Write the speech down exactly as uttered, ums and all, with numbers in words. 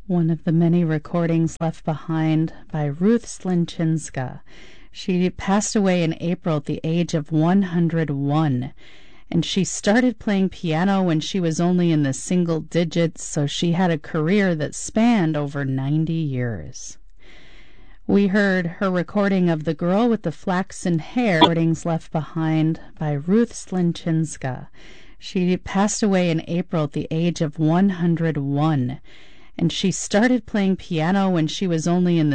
one of the many recordings left behind by Ruth Slinchinska. She passed away in April at the age of one hundred one, and she started playing piano when she was only in the single digits, so she had a career that spanned over ninety years. We heard her recording of The Girl with the Flaxen Hair, recordings left behind by Ruth Slinchinska. She passed away in April at the age of one hundred one, and she started playing piano when she was only in the